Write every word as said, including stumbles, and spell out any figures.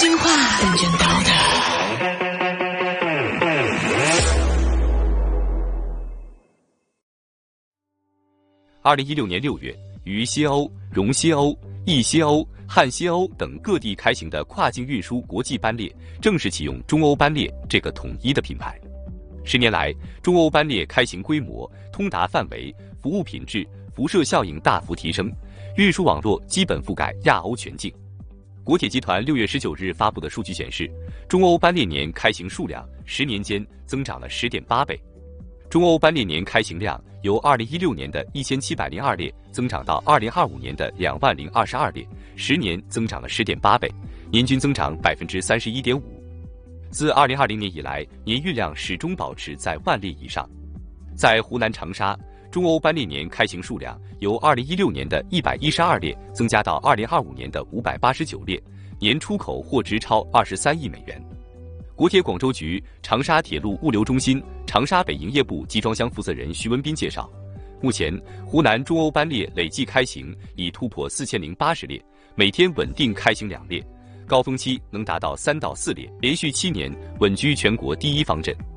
真话更真道的。 二零一六年六月，于西欧、蓉西欧、意西欧、汉西欧等各地开行的跨境运输国际班列正式启用中欧班列这个统一的品牌。十年来，中欧班列开行规模、通达范围、服务品质、辐射效应大幅提升，运输网络基本覆盖亚欧全境。国铁集团六月十九日发布的数据显示，中欧班列年开行数量十年间增长了 十点八倍。中欧班列年开行量由二零一六年的一千七百零二列增长到二零二五年的两万零二十二列，十年增长了 十点八倍，年均增长 百分之三十一点五。自二零二零年以来，年运量始终保持在万列以上。在湖南长沙，中欧班列年开行数量由二零一六年的一百一十二列增加到二零二五年的五百八十九列，年出口或值超二十三亿美元。国铁广州局长沙铁路物流中心长沙北营业部集装箱负责人徐文斌介绍，目前湖南中欧班列累计开行已突破四千零八十列，每天稳定开行两列，高峰期能达到三到四列，连续七年稳居全国第一方阵。